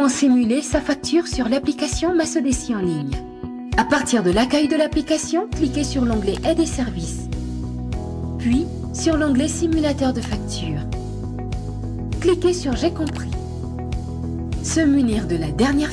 Comment simuler sa facture sur l'application Masodeci en ligne? À partir de l'accueil de l'application, cliquez sur l'onglet Aide et services, puis sur l'onglet Simulateur de facture. Cliquez sur J'ai compris. Se munir de la dernière